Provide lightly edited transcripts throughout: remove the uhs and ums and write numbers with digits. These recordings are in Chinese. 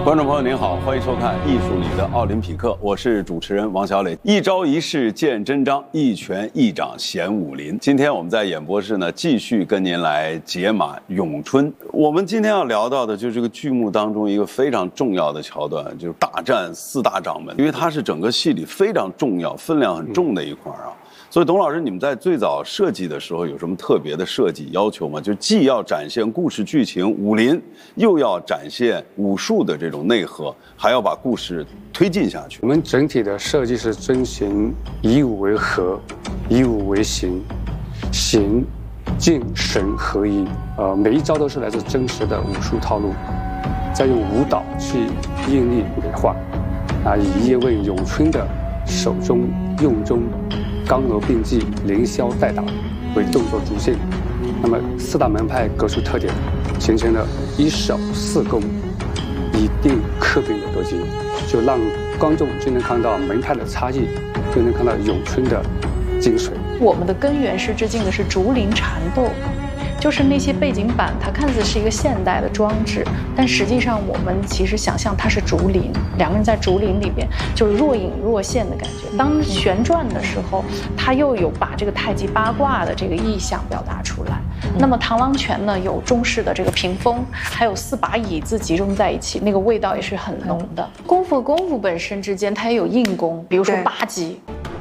观众朋友您好，欢迎收看《艺术里的奥林匹克》，我是主持人王小磊。一招一式见真章，一拳一掌显武林。今天我们在演播室呢，继续跟您来解码咏春。我们今天要聊到的就是这个剧目当中一个非常重要的桥段，就是大战四大掌门，因为它是整个戏里非常重要、分量很重的一块啊。所以，董老师，你们在最早设计的时候有什么特别的设计要求吗？就既要展现故事剧情武林，又要展现武术的这种内核，还要把故事推进下去。 我们整体的设计是遵循以武为和，以武为形，形、静、神合一。每一招都是来自真实的武术套路，再用舞蹈去应力美化。以叶问咏春的手中用中，刚柔并济，凌霄带打为动作主线。那么四大门派各出特点，形成了一守四攻，以定克兵的格局，就让观众就能看到门派的差异，就能看到咏春的精髓。 我们的根源是致敬的是竹林缠斗，就是那些背景板，它看似是一个现代的装置，但实际上我们其实想象它是竹林，两个人在竹林里边，就是若隐若现的感觉。当旋转的时候，它又有把这个太极八卦的这个意象表达出来。那么螳螂拳呢，有中式的这个屏风，还有4把椅子集中在一起，那个味道也是很浓的。功夫和功夫本身之间，它也有硬功，比如说八极。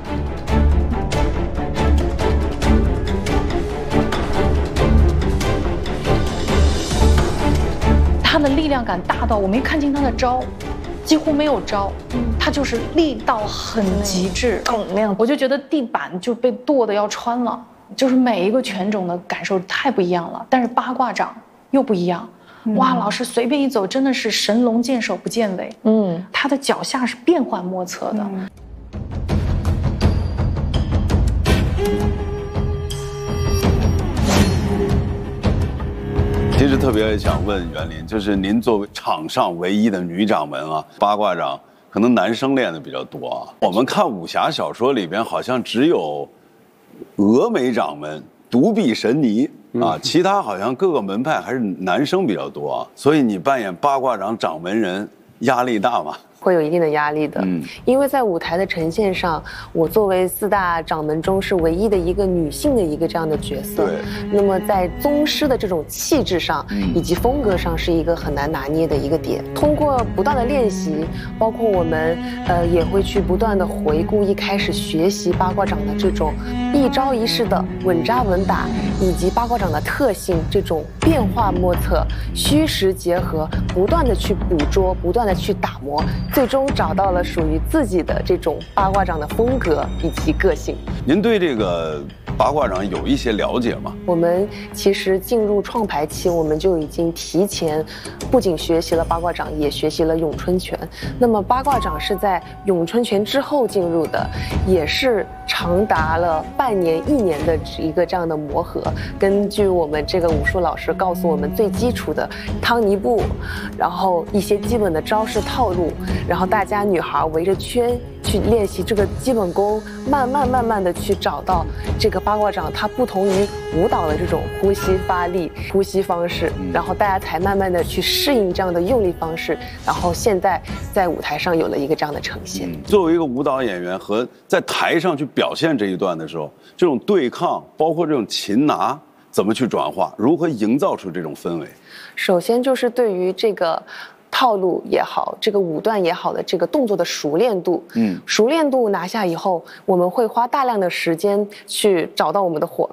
他的力量感大到我没看清他的招，几乎没有招，他就是力道很极致，我就觉得地板就被剁得要穿了，就是每一个拳种的感受太不一样了。但是八卦掌又不一样，哇，老师随便一走真的是神龙见首不见尾，他的脚下是变幻莫测的。 其实特别想问袁林，就是您作为场上唯一的女掌门啊，八卦掌可能男生练的比较多啊。我们看武侠小说里边好像只有峨眉掌门、独臂神尼啊，其他好像各个门派还是男生比较多啊。所以你扮演八卦掌掌门人，压力大吗？ 会有一定的压力的，因为在舞台的呈现上，我作为4大掌门中是唯一的一个女性的一个这样的角色。对。那么在宗师的这种气质上，以及风格上，是一个很难拿捏的一个点。通过不断的练习，包括我们也会去不断的回顾一开始学习八卦掌的这种一招一式的稳扎稳打，以及八卦掌的特性这种变化莫测、虚实结合，不断的去捕捉，不断的去打磨。最终找到了属于自己的这种八卦掌的风格以及个性。 您对这个八卦掌有一些了解吗？ 我们其实进入创牌期，我们就已经提前不仅学习了八卦掌，也学习了咏春拳。那么八卦掌是在咏春拳之后进入的，也是长达了半年、1年的一个这样的磨合。根据我们这个武术老师告诉我们最基础的汤尼步，然后一些基本的招式套路，然后大家女孩围着圈去练习这个基本功，慢慢的去找到这个八卦掌它不同于舞蹈的这种呼吸发力、呼吸方式，然后大家才慢慢的去适应这样的用力方式，然后现在在舞台上有了一个这样的呈现。 作为一个舞蹈演员和在台上去表现这一段的时候，这种对抗，包括这种擒拿，怎么去转化，如何营造出这种氛围？ 首先就是对于这个套路也好，这个舞段也好的这个动作的熟练度，熟练度拿下以后，我们会花大量的时间去找到我们的伙